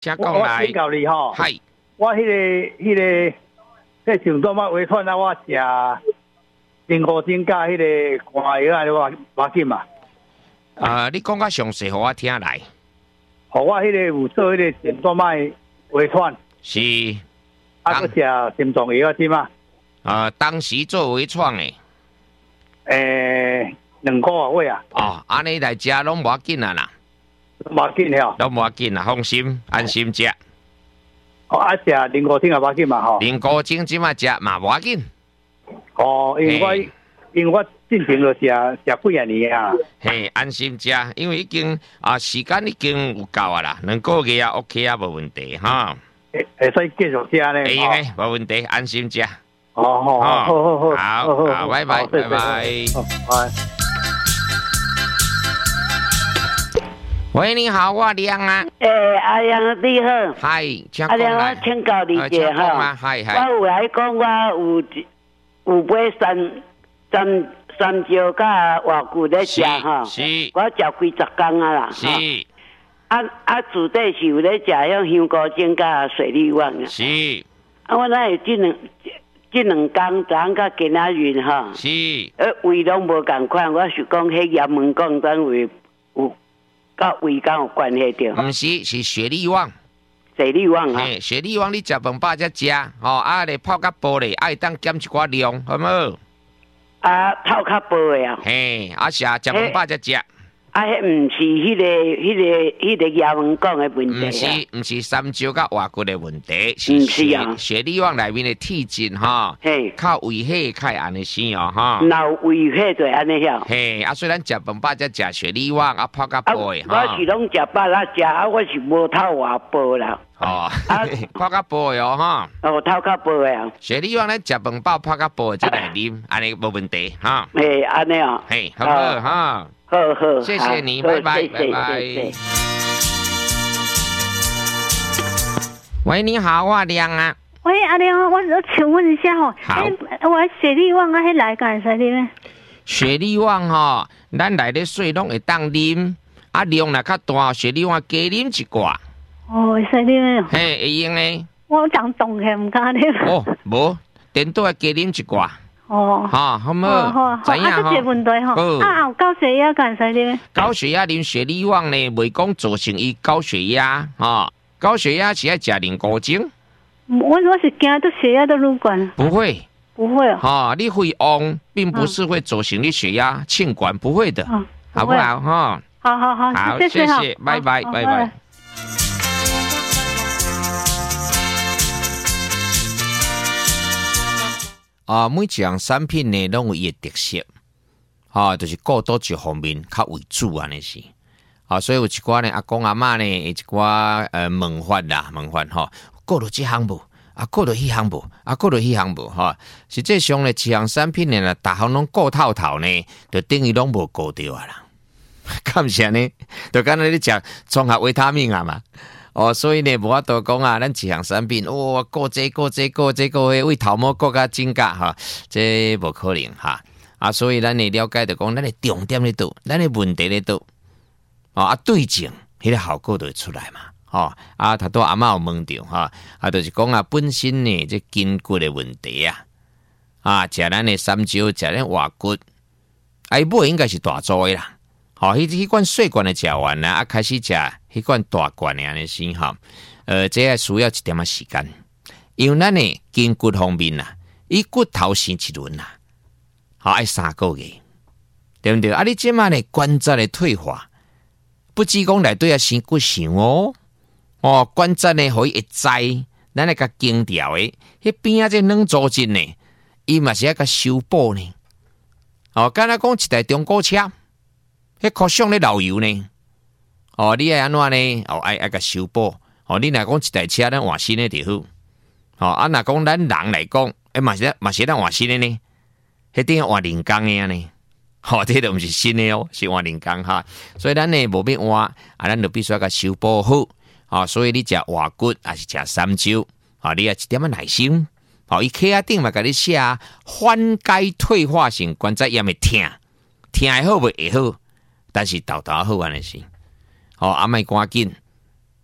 请讲来。 我请教你吼， 系我迄上多嘛微串啊，我食人工增加迄个肝药啊，我紧嘛。 你讲较详细，互我听来。 互我迄个有做迄个上多嘛微串， 是。 啊，佮食心脏药啊，是嘛？ 当时做微创诶。 2个位啊！ 哦，安尼来食拢无要紧啊啦， 无要紧了， 拢无要紧啦，放心，安心食。 哦，啊食人工精也无要紧嘛吼。 人工精即马食嘛无要紧。 哦，因为我进前就食几啊年啊。 嘿，安心食，因为已经时间已经有够啊啦，2个月啊 OK 啊，无问题哈。 会使继续食呢？ 会用诶，无问题，安心食。 好， 拜拜，拜拜。喂，你好，我亮啊。 阿亮你好。 嗨， 阿亮，我请教你一下哈。我有来讲，我有买三椒甲活骨咧食哈。 是。 我食几10天啊啦。 是。 主底是有咧食迄香菇精甲水利旺啊。 是。 我那有这两天早上甲今仔日哈， 是， 胃拢无共款，我是讲迄盐门讲单位有甲胃敢有关系着？ 毋是，是血力旺。 血力旺啊！ 血力旺，你食饭饱才食，吼咧泡甲薄咧，爱当减一寡量，好无？ 泡较薄的啊。 嘿，食饭饱才食。 迄毋是迄个盐门讲的问题啊。 毋是三椒甲活骨的问题， 是血力旺内面的体质哈，靠胃血较安尼先哦哈。 闹胃血就安尼了。 嘿，虽然食饭饱才食血力旺，泡甲薄的哈。我是拢食饱啦食，我是无透外薄啦。 哦，泡甲薄的哦哈。 透较薄的啊。 血力旺咧食饭饱泡甲薄的才来啉，安尼无问题哈。 嘿，安尼啊。 嘿，好好哈。 好， 谢谢你，拜拜，拜拜。喂，你好，我亮啊。 喂，阿亮，我请问一下吼，我血力旺啊，迄来干啥哩？ 血力旺吼，咱内底水拢会当啉，量若较大，血力旺加啉一寡。 哦，会使啉哦。 嘿，会用诶。 我讲冻起唔敢啉。 哦，无，颠倒加啉一寡。 哦， 好冇， 怎样？这问题吼，有高血压干啥哩？ 高血压啉血力旺呢，袂讲造成伊高血压，高血压是要食人工精。 我是惊到血压都入管。 不会哦。 你会旺，并不是会造成你血压罄管，不会的，好不好？哈。 好， 谢谢，拜拜，拜拜。每一样产品呢，拢有伊的特色，就是顾倒一方面较为主安尼是，所以有一寡呢阿公阿嬷呢，一寡问法吼，顾到这项无，顾到迄项无，顾到迄项无实际上呢，一项产品呢，大项拢顾透透呢，就等于拢无顾到啊啦。干啥呢？就敢若你食综合维他命啊嘛。所以呢，无法度讲啊，咱一项产品，顾这为头毛顾甲增加哈，这无可能哈。所以咱会了解着讲，咱的重点咧倒，咱的问题咧倒，对症，迄个效果就会出来嘛。头拄阿嬷有问着哈，就是讲本身呢，这筋骨的问题食咱的三椒，食咱活骨，伊尾应该是大组的啦。迄罐细罐的食完啦，开始食迄罐大罐的安尼先这需要一点时间，因为咱的筋骨方面伊骨头生一轮爱3个月，对不对？你即马呢关节的退化，不只讲内底生骨想关节呢可以会栽，咱来甲经调的，迄边这软组织呢，伊嘛是要甲修补呢。敢若讲一台中古车。迄壳上咧漏油呢？你爱安怎呢？爱甲修补。你若讲一台车咱换新的就好。若讲咱人来讲，嘛是咱换新的呢？迄顶换人工的呢？这都毋是新的是换人工哈。所以咱呢无必换，咱就必须要甲修补好。所以你食活骨还是食三椒，你要一点耐心。伊脚仔顶嘛甲你写缓解退化性关节炎的痛会好袂会好？但是豆好安尼是，莫赶紧，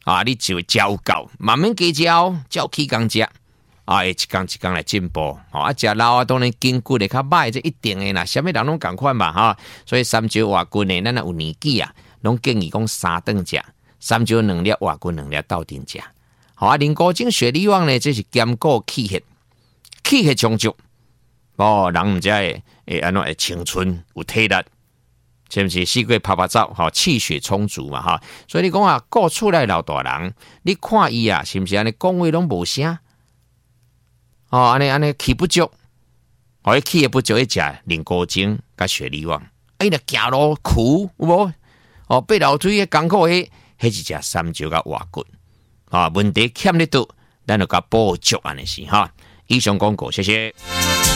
啊，你就照够，慢慢加照起工食。啊，一天一天来进步，啊，食老啊，当然筋骨会较歹，这一定的啦，什么人拢共款嘛，哈。所以三椒活菌呢，咱有年纪啊，拢建议讲3顿食，三椒2粒，活菌2粒斗阵食。好啊，人工精雪利旺呢，这是兼顾气血，气血充足，哦，人唔知会安怎会青春有体力，是不是？四季拍拍照，哈，气血充足嘛，哈。所以你讲啊，顾厝内老大人，你看伊啊，是不是安尼讲话拢无声？哦，安尼气不足，哦，气也不足，一食人工精甲雪利旺，哎，那行路苦有无？哦，爬楼梯嘅艰苦迄是食三椒甲活菌，啊，问题欠得多，咱就甲补足安尼是哈。以上广告，谢谢。